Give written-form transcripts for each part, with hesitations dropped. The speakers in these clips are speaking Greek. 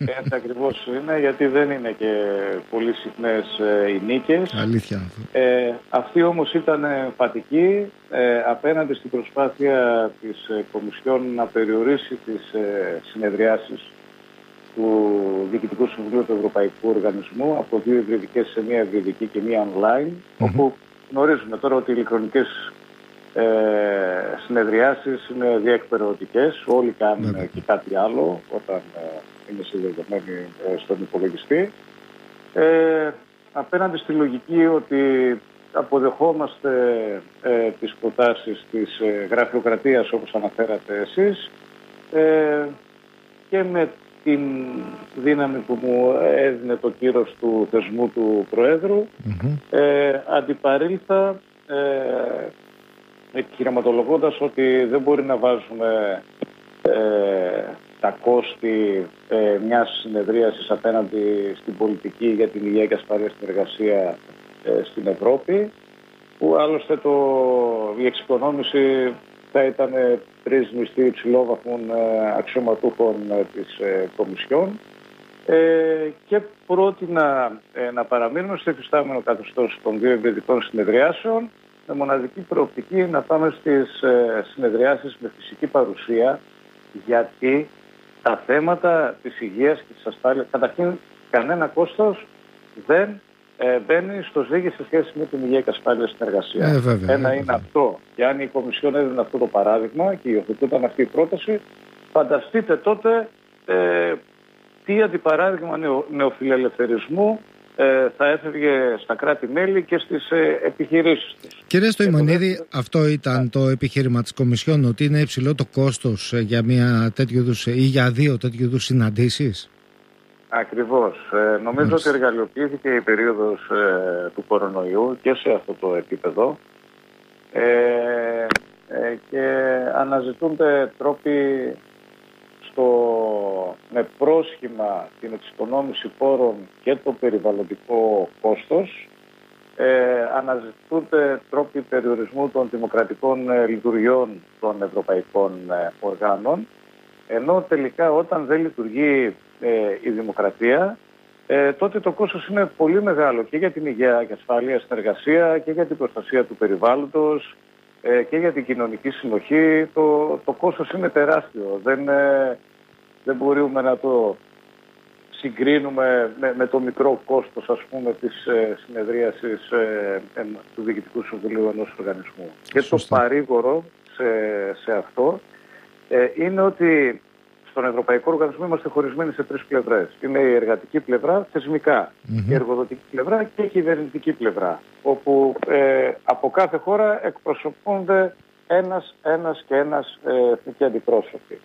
Έτσι ακριβώς είναι, γιατί δεν είναι και πολύ συχνές οι νίκες. Αλήθεια αυτό. Αυτή όμως ήταν εμφατική απέναντι στην προσπάθεια της Κομισιόν να περιορίσει τις συνεδριάσεις του Διοικητικού Συμβουλίου του Ευρωπαϊκού Οργανισμού από 2 υβριδικές σε μία υβριδική και μία online, όπου γνωρίζουμε τώρα ότι οι ηλεκτρονικές συνεδριάσεις είναι διεκπαιρεωτικές, όλοι κάνουν και κάτι άλλο όταν είναι συνδεδεμένοι στον υπολογιστή. Απέναντι στη λογική ότι αποδεχόμαστε τις προτάσεις της γραφειοκρατίας, όπως αναφέρατε εσείς, και με την δύναμη που μου έδινε το κύρος του θεσμού του Προέδρου, αντιπαρήλθα επιχειρηματολογώντας ότι δεν μπορεί να βάζουμε τα κόστη μιας συνεδρίασης απέναντι στην πολιτική για την υγεία και ασφάλεια στην εργασία στην Ευρώπη, που άλλωστε η εξοικονόμηση θα ήταν 3 μισθοί υψηλόβαθμων αξιωματούχων της Κομισιόν, και πρότεινα να παραμείνουμε στο εφιστάμενο καθεστώς των 2 υβριδικών συνεδριάσεων, με μοναδική προοπτική να πάμε στις συνεδριάσεις με φυσική παρουσία, γιατί τα θέματα της υγείας και της ασφάλειας, καταρχήν κανένα κόστος δεν μπαίνει στο ζύγι σε σχέση με την υγεία και ασφάλεια στην εργασία. Ένα είναι αυτό. Και αν η Κομισιόν έδινε αυτό το παράδειγμα και υιοθετούταν αυτή η πρόταση, φανταστείτε τότε τι αντιπαράδειγμα νεοφιλελευθερισμού θα έφευγε στα κράτη-μέλη και στις επιχειρήσεις τους. Κύριε Στοημονίδη, αυτό ήταν το επιχείρημα της Κομισιόν, ότι είναι υψηλό το κόστος για μια τέτοιου είδους ή για 2 τέτοιου είδους συναντήσεις? Ακριβώς. Νομίζω ότι εργαλειοποιήθηκε η περίοδος του κορονοϊού και σε αυτό το επίπεδο, και αναζητούνται τρόποι με πρόσχημα την εξοικονόμηση πόρων και το περιβαλλοντικό κόστος, αναζητούνται τρόποι περιορισμού των δημοκρατικών λειτουργιών των ευρωπαϊκών οργάνων, ενώ τελικά όταν δεν λειτουργεί η δημοκρατία, τότε το κόστος είναι πολύ μεγάλο και για την υγεία και ασφάλεια στην εργασία και για την προστασία του περιβάλλοντος και για την κοινωνική συνοχή. Το κόστος είναι τεράστιο. Δεν μπορούμε να το συγκρίνουμε με το μικρό κόστος, ας πούμε, της συνεδρίασης του Διοικητικού Συμβουλίου ενός οργανισμού. Και το παρήγορο σε αυτό είναι ότι στον Ευρωπαϊκό Οργανισμό είμαστε χωρισμένοι σε 3 πλευρές. Είναι η εργατική πλευρά θεσμικά, η εργοδοτική πλευρά και η κυβερνητική πλευρά, όπου από κάθε χώρα εκπροσωπούνται ένας εθνικοί αντιπρόσωποι.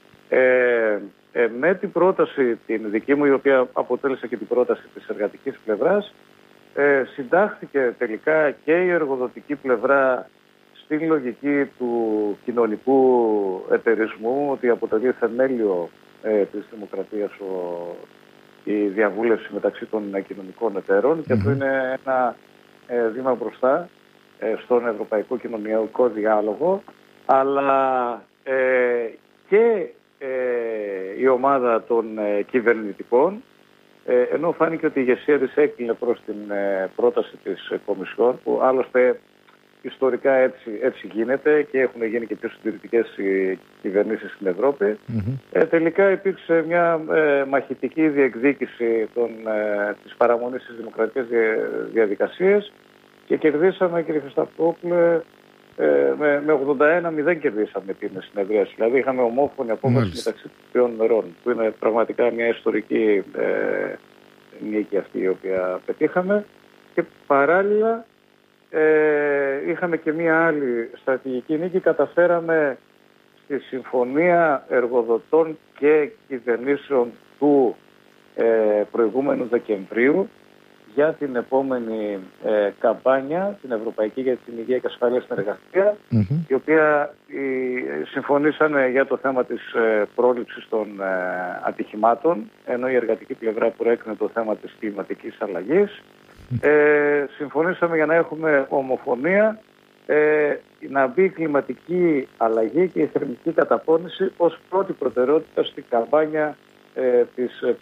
Με την πρόταση την δική μου, η οποία αποτέλεσε και την πρόταση της εργατικής πλευράς, συντάχθηκε τελικά και η εργοδοτική πλευρά στην λογική του κοινωνικού εταιρισμού, ότι αποτελεί θεμέλιο της δημοκρατίας η διαβούλευση μεταξύ των κοινωνικών εταίρων, και αυτό είναι ένα βήμα μπροστά στον ευρωπαϊκό κοινωνικό διάλογο, αλλά και η ομάδα των κυβερνητικών, ενώ φάνηκε ότι η ηγεσία της έκλεινε προς την πρόταση της Κομισιόν, που άλλωστε ιστορικά έτσι γίνεται και έχουν γίνει και πιο συντηρητικές κυβερνήσεις στην Ευρώπη. Τελικά υπήρξε μια μαχητική διεκδίκηση της παραμονής της δημοκρατικής διαδικασίας και κερδίσαμε, κύριε Χρισταφόπουλε, με 81-0 κερδίσαμε την συνεδρίαση. Δηλαδή είχαμε ομόφωνη απόφαση μεταξύ των 2 μερών, που είναι πραγματικά μια ιστορική νίκη αυτή η οποία πετύχαμε, και παράλληλα είχαμε και μια άλλη στρατηγική νίκη. Καταφέραμε στη Συμφωνία Εργοδοτών και Κυβερνήσεων του προηγούμενου Δεκεμβρίου για την επόμενη καμπάνια, την Ευρωπαϊκή για την Υγεία και Ασφάλεια στην Εργασία, η οποία συμφωνήσανε για το θέμα της πρόληψης των ατυχημάτων, ενώ η εργατική πλευρά προέκρινε το θέμα της κλιματικής αλλαγής. Συμφωνήσαμε για να έχουμε ομοφωνία, να μπει η κλιματική αλλαγή και η θερμική καταπώνηση ως πρώτη προτεραιότητα στην καμπάνια της